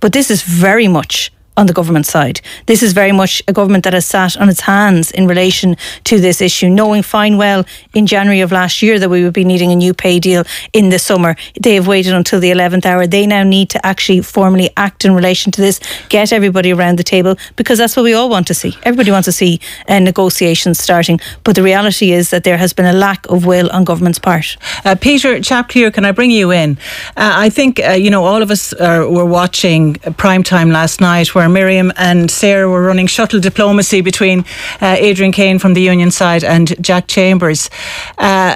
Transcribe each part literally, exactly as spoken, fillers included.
But this is very much on the government side. This is very much a government that has sat on its hands in relation to this issue, knowing fine well in January of last year that we would be needing a new pay deal in the summer. They have waited until the eleventh hour. They now need to actually formally act in relation to this, get everybody around the table, because that's what we all want to see. Everybody wants to see uh, negotiations starting, but the reality is that there has been a lack of will on government's part. Uh, Peter Chapclear, can I bring you in? Uh, I think, uh, you know, all of us uh, were watching Prime Time last night, where Miriam and Sarah were running shuttle diplomacy between uh, Adrian Kane from the union side and Jack Chambers. Uh,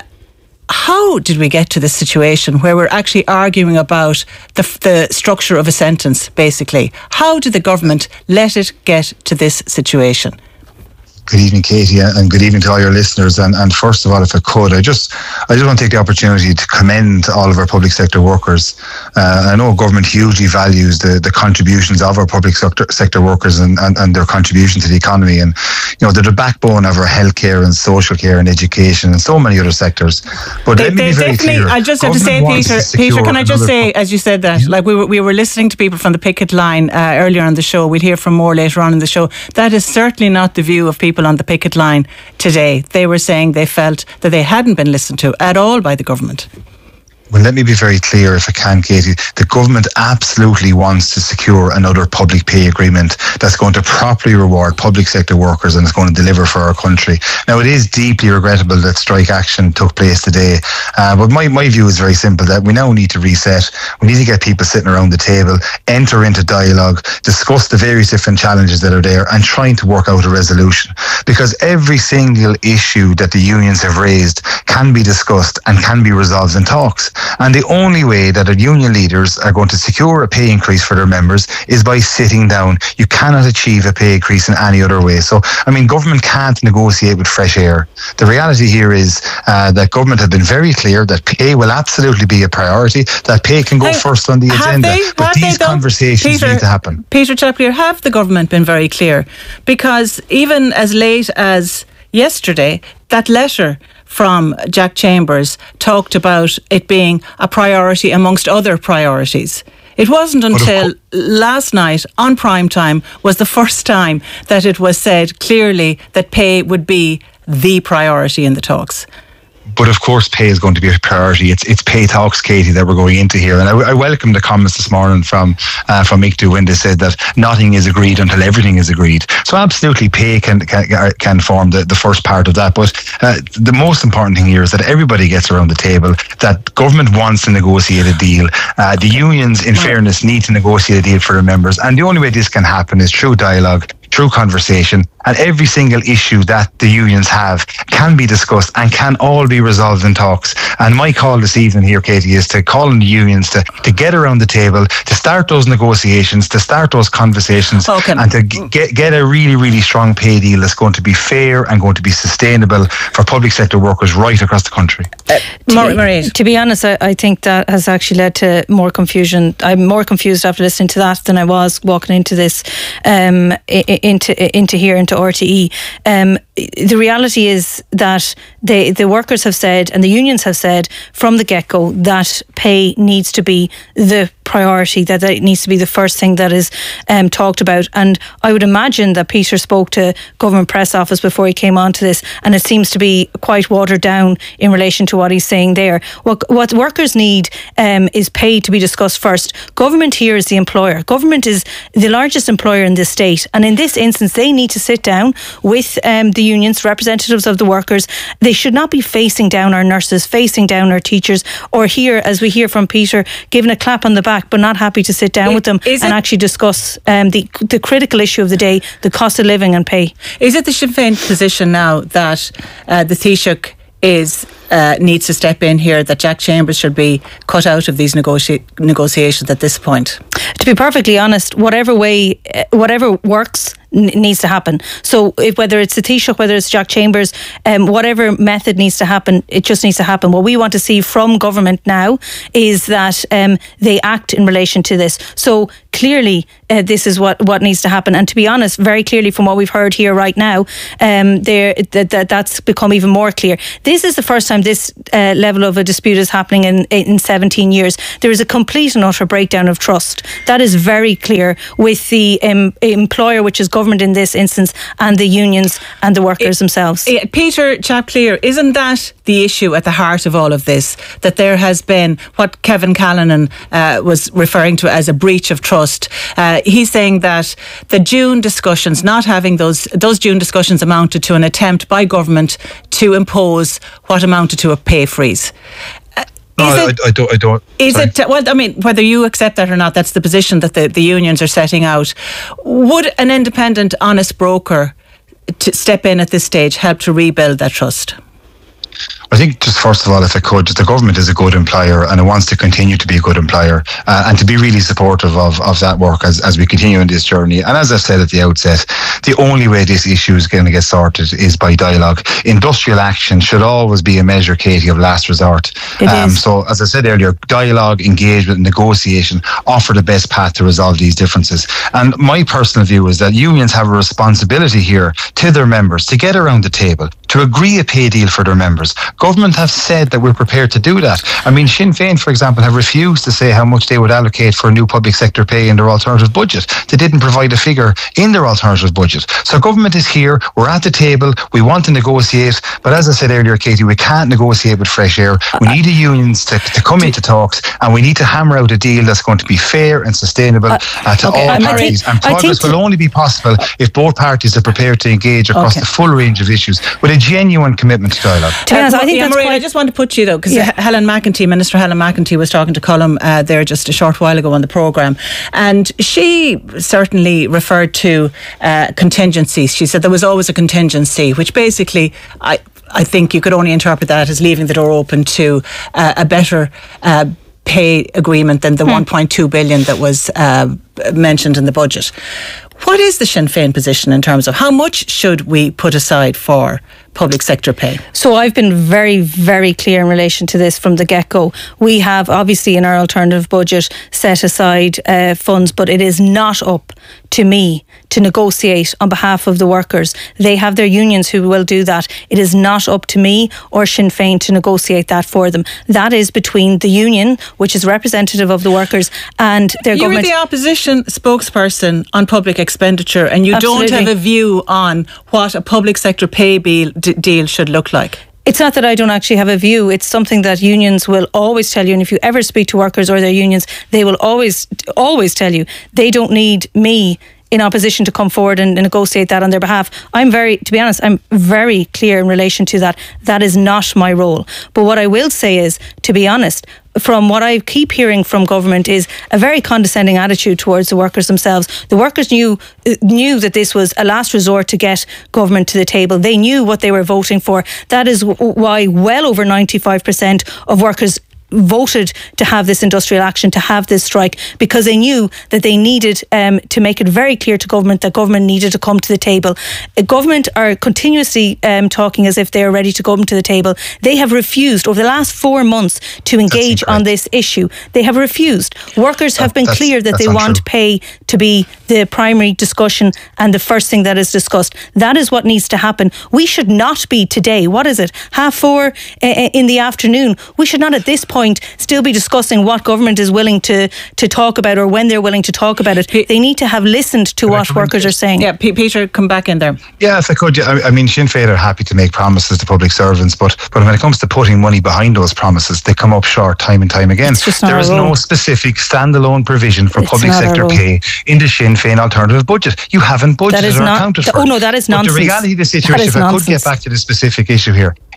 how did we get to this situation where we're actually arguing about the, the structure of a sentence, basically? How did the government let it get to this situation? Good evening, Katie, and good evening to all your listeners. And, and first of all, if I could, I just I just want to take the opportunity to commend all of our public sector workers. Uh, I know government hugely values the, the contributions of our public sector, sector workers and, and, and their contribution to the economy. And, you know, they're the backbone of our healthcare and social care and education and so many other sectors. But they, let me be very clear. I just have to say, Peter, to Peter, can I just say, as you said that, yeah. like we were, we were listening to people from the picket line uh, earlier on the show. We'll hear from more later on in the show. That is certainly not the view of people on the picket line today. They were saying they felt that they hadn't been listened to at all by the government. Well, let me be very clear, if I can, Katie. The government absolutely wants to secure another public pay agreement that's going to properly reward public sector workers and is going to deliver for our country. Now, it is deeply regrettable that strike action took place today, uh, but my, my view is very simple, that we now need to reset. We need to get people sitting around the table, enter into dialogue, discuss the various different challenges that are there and trying to work out a resolution. Because every single issue that the unions have raised can be discussed and can be resolved in talks. And the only way that our union leaders are going to secure a pay increase for their members is by sitting down. You cannot achieve a pay increase in any other way. So, I mean, government can't negotiate with fresh air. The reality here is uh, that government have been very clear that pay will absolutely be a priority, that pay can go hey, first on the agenda. They, but these they conversations Peter, need to happen. Peter Chapclear, have the government been very clear? Because even as late as yesterday, that letter from Jack Chambers talked about it being a priority amongst other priorities. It wasn't until co- last night on Prime Time was the first time that it was said clearly that pay would be the priority in the talks. But of course, pay is going to be a priority. It's it's pay talks, Katie, that we're going into here. And I, I welcome the comments this morning from uh, from Mick when they said that nothing is agreed until everything is agreed. So absolutely, pay can can, can form the, the first part of that. But uh, the most important thing here is that everybody gets around the table, that government wants to negotiate a deal. Uh, the unions, in fairness, need to negotiate a deal for their members. And the only way this can happen is through dialogue, through conversation, and every single issue that the unions have can be discussed and can all be resolved in talks. And my call this evening here, Katie, is to call on the unions to, to get around the table, to start those negotiations, to start those conversations, okay. and to get, get a really, really strong pay deal that's going to be fair and going to be sustainable for public sector workers right across the country. Uh, to, be, to be honest, I, I think that has actually led to more confusion. I'm more confused after listening to that than I was walking into this, um, into into here, into R T E. Um, the reality is that the the workers have said and the unions have said from the get-go that pay needs to be the priority, that it needs to be the first thing that is um, talked about. And I would imagine that Peter spoke to Government Press Office before he came on to this, and it seems to be quite watered down in relation to what he's saying there. What, what workers need um, is pay to be discussed first. Government here is the employer. Government is the largest employer in this state, and in this instance they need to sit down with um, the unions, representatives of the workers. They should not be facing down our nurses, facing down our teachers, or here, as we hear from Peter, giving a clap on the back but not happy to sit down it, with them and it, actually discuss um, the the critical issue of the day, the cost of living and pay. Is it the Sinn Féin position now that uh, the Taoiseach is uh, needs to step in here, that Jack Chambers should be cut out of these negoti- negotiations at this point? To be perfectly honest, whatever way, uh, whatever works n- needs to happen. So if, whether it's the Taoiseach, whether it's Jack Chambers, um, whatever method needs to happen, it just needs to happen. What we want to see from government now is that um, they act in relation to this. So clearly uh, this is what, what needs to happen. And to be honest, very clearly from what we've heard here right now, um, there that, that that's become even more clear. This is the first time this uh, level of a dispute is happening in, in seventeen years. There is a complete and utter breakdown of trust. That is very clear with the um, employer, which is government in this instance, and the unions and the workers it, themselves. It, Peter Chapclear, isn't that the issue at the heart of all of this? That there has been what Kevin Callanan uh, was referring to as a breach of trust. Uh, he's saying that the June discussions, not having those those June discussions amounted to an attempt by government to impose what amounted to a pay freeze. Uh, No, it, I, I don't. I don't. Is sorry. it, well, I mean, whether you accept that or not, that's the position that the, the unions are setting out. Would an independent, honest broker to step in at this stage help to rebuild that trust? I think just first of all, if I could, the government is a good employer and it wants to continue to be a good employer uh, and to be really supportive of, of that work as, as we continue in this journey. And as I said at the outset, the only way this issue is going to get sorted is by dialogue. Industrial action should always be a measure, Katie, of last resort. It um, is. So as I said earlier, dialogue, engagement, negotiation offer the best path to resolve these differences. And my personal view is that unions have a responsibility here to their members to get around the table, to agree a pay deal for their members. Government have said that we're prepared to do that. I mean, Sinn Féin, for example, have refused to say how much they would allocate for new public sector pay in their alternative budget. They didn't provide a figure in their alternative budget. So government is here, we're at the table, we want to negotiate, but as I said earlier, Katie, we can't negotiate with fresh air. We need the unions to, to come into talks, and we need to hammer out a deal that's going to be fair and sustainable uh, uh, to okay, all I parties. Think, and progress will only be possible if both parties are prepared to engage across okay. the full range of issues with a genuine commitment to dialogue. To be honest, I think yeah, that's Maureen, quite... I just want to put you though, because yeah. Helen McEntee, Minister Helen McEntee, was talking to Colm uh, there just a short while ago on the programme, and she certainly referred to uh, contingencies. She said there was always a contingency, which basically I I think you could only interpret that as leaving the door open to uh, a better uh, pay agreement than the hmm. one point two billion that was uh, mentioned in the budget. What is the Sinn Féin position in terms of how much should we put aside for public sector pay? So I've been very, very clear in relation to this from the get-go. We have obviously in our alternative budget set aside uh, funds, but it is not up to me to negotiate on behalf of the workers. They have their unions who will do that. It is not up to me or Sinn Féin to negotiate that for them. That is between the union, which is representative of the workers, and their you government. You're the opposition spokesperson on public expenditure, and you Absolutely. don't have a view on what a public sector pay bill d- deal should look like. It's not that I don't actually have a view. It's something that unions will always tell you. And if you ever speak to workers or their unions, they will always, always tell you they don't need me in opposition to come forward and negotiate that on their behalf. I'm very, to be honest, I'm very clear in relation to that. That is not my role. But what I will say is, to be honest, from what I keep hearing from government is a very condescending attitude towards the workers themselves. The workers knew knew that this was a last resort to get government to the table. They knew what they were voting for. That is why well over ninety-five percent of workers voted to have this industrial action, to have this strike, because they knew that they needed um, to make it very clear to government that government needed to come to the table. Uh, government are continuously um, talking as if they are ready to come to the table. They have refused over the last four months to engage on this issue. They have refused. Workers that, have been clear that they want pay to be the primary discussion and the first thing that is discussed. That is what needs to happen. We should not be today, what is it, half four uh, in the afternoon, we should not at this point point still be discussing what government is willing to, to talk about or when they're willing to talk about it. P- they need to have listened to what workers are saying. Yeah, P- Peter, come back in there. Yeah, if I could. I, I mean, Sinn Féin are happy to make promises to public servants, but, but when it comes to putting money behind those promises, they come up short time and time again. There is no specific standalone provision for it's public sector pay in the Sinn Féin alternative budget. You haven't budgeted or not, accounted for. Oh no, that is nonsense. But the reality of the situation, if I could get back to the specific issue here,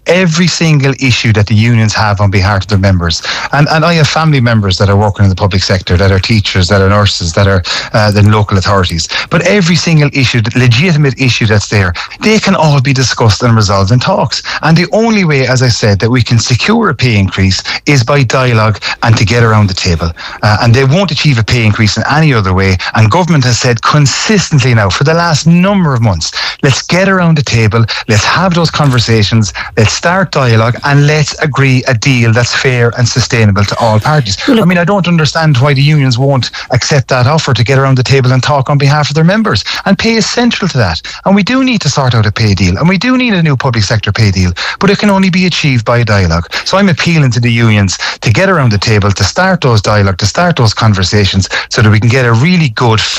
every single issue that the unions have on behalf of their members. And, and I have family members that are working in the public sector, that are teachers, that are nurses, that are uh, the local authorities. But every single issue, the legitimate issue that's there, they can all be discussed and resolved in talks. And the only way, as I said, that we can secure a pay increase is by dialogue and to get around the table. Uh, and they won't achieve a pay increase in any other way. And government has said consistently now for the last number of months, let's get around the table, let's have those conversations, let's start dialogue, and let's agree a deal that's fair and sustainable to all parties. I mean, I don't understand why the unions won't accept that offer to get around the table and talk on behalf of their members. And pay is central to that. And we do need to sort out a pay deal, and we do need a new public sector pay deal, but it can only be achieved by dialogue. So I'm appealing to the unions to get around the table, to start those dialogue, to start those conversations, so that we can get a really good